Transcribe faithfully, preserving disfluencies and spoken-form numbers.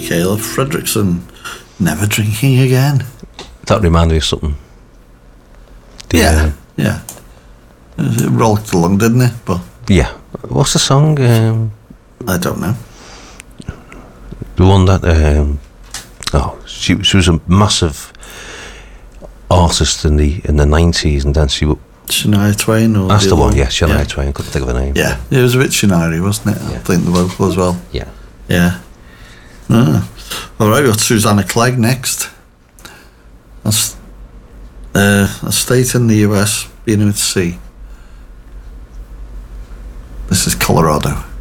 Michaela Fredrickson, Never Drinking Again. That reminded me of something. The, Yeah, uh, yeah. It rolled along, didn't it? But yeah. What's the song? Um, I don't know. the one that... Um, oh, she, she was a massive artist in the in the nineties, and then she... Shania Twain? Or That's the other one, yeah, Shania yeah. Twain. Couldn't think of her name. Yeah, it was a bit Shania, wasn't it? Yeah. I think the vocal as well. Yeah. Yeah. Ah. All right, we've got Susanna Clegg next. That's uh, a state in the U S beginning with C. This is Colorado.